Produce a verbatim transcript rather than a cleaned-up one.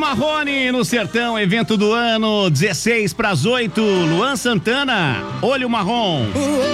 Marrone no Sertão, evento do ano, dezesseis para as oito. Luan Santana, Olho Marrom.